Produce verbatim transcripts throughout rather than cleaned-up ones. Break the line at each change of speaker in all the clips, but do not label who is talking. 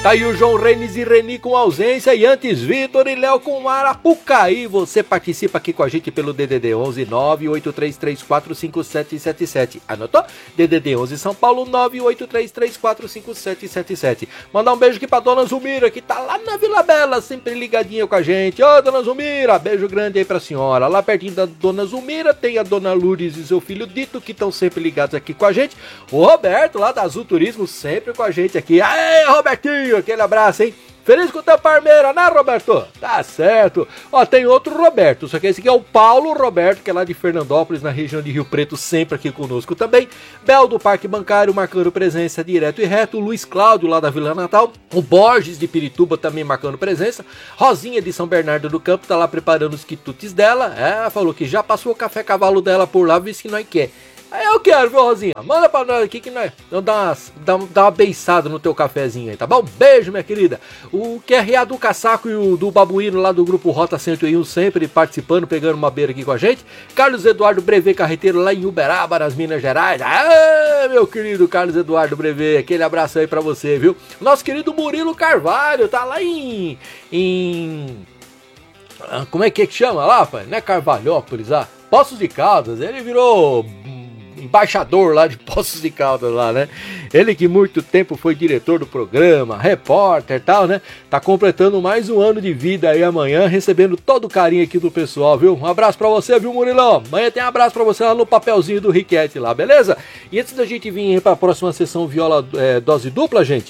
Tá aí o João Renes e Reni com ausência e antes Vitor e Léo com Arapucaí. Você participa aqui com a gente pelo D D D onze nove oito três três quatro cinco sete sete sete. Anotou? D D D onze São Paulo nove oito três três quatro cinco sete sete sete. Mandar um beijo aqui pra Dona Zumira, que tá lá na Vila Bela, sempre ligadinha com a gente. Ô, Dona Zumira, beijo grande aí pra senhora. Lá pertinho da Dona Zumira tem a Dona Lourdes e seu filho Dito, que estão sempre ligados aqui com a gente. O Roberto, lá da Azul Turismo, sempre com a gente aqui. Aê, Robertinho, aquele abraço, hein? Feliz com o teu Parmeira, né, Roberto? Tá certo. Ó, tem outro Roberto, só que esse aqui é o Paulo Roberto, que é lá de Fernandópolis, na região de Rio Preto, sempre aqui conosco também. Bel do Parque Bancário, marcando presença direto e reto. Luiz Cláudio, lá da Vila Natal. O Borges de Pirituba, também marcando presença. Rosinha de São Bernardo do Campo, tá lá preparando os quitutes dela. É, falou que já passou o café cavalo dela por lá, viu que nós quer. Aí eu quero, viu, Rosinha? Manda pra nós aqui que nós vamos dar uma, dá, dá uma beiçada no teu cafezinho aí, tá bom? Beijo, minha querida. O Q R A do Caçaco e o do Babuíno lá do grupo Rota cento e um sempre participando, pegando uma beira aqui com a gente. Carlos Eduardo Brevet Carreteiro lá em Uberaba, nas Minas Gerais. Ah, meu querido Carlos Eduardo Brevet, aquele abraço aí pra você, viu? Nosso querido Murilo Carvalho tá lá em... em... como é que é que chama lá, pai? Não é Carvalhópolis, ah? Poços de Caldas, ele virou... embaixador lá de Poços de Caldas lá, né? Ele que muito tempo foi diretor do programa, repórter e tal, né? Tá completando mais um ano de vida aí amanhã, recebendo todo o carinho aqui do pessoal, viu? Um abraço pra você, viu, Murilão? Amanhã tem um abraço pra você lá no papelzinho do Riquete lá, beleza? E antes da gente vir pra próxima sessão Viola é, Dose Dupla, gente,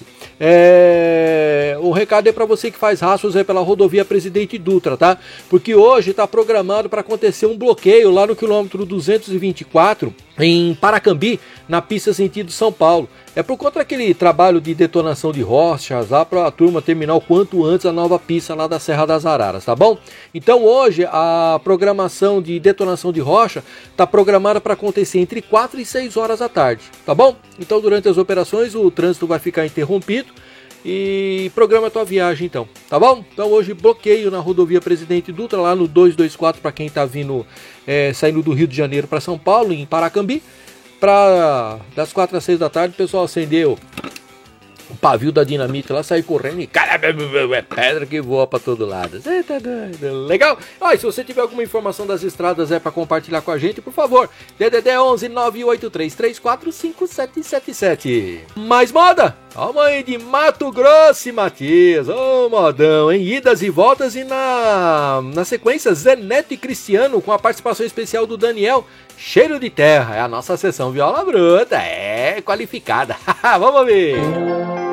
é... o recado é pra você que faz rastros aí pela rodovia Presidente Dutra, tá? Porque hoje tá programado pra acontecer um bloqueio lá no quilômetro duzentos e vinte e quatro, em Paracambi, na pista sentido São Paulo. É por conta daquele trabalho de detonação de rochas lá para a turma terminar o quanto antes a nova pista lá da Serra das Araras, tá bom? Então hoje a programação de detonação de rocha está programada para acontecer entre quatro e seis horas da tarde, tá bom? Então durante as operações o trânsito vai ficar interrompido e programa a tua viagem então, tá bom? Então hoje bloqueio na rodovia Presidente Dutra lá no duzentos e vinte e quatro para quem tá vindo, é, saindo do Rio de Janeiro para São Paulo, em Paracambi, para das quatro às seis da tarde o pessoal acendeu o pavio da dinamite lá, sair correndo e cara, é pedra que voa pra todo lado. Você tá doido? Legal? Ah, e se você tiver alguma informação das estradas é pra compartilhar com a gente, por favor, D D D onze nove oito três três quatro cinco sete sete sete. Mais moda? Ó, mãe de Mato Grosso e Matias. Ô, oh, modão, hein? Idas e voltas e na, na sequência Zé Neto e Cristiano com a participação especial do Daniel. Cheiro de Terra, é a nossa sessão Viola Bruta, é qualificada. Vamos ver.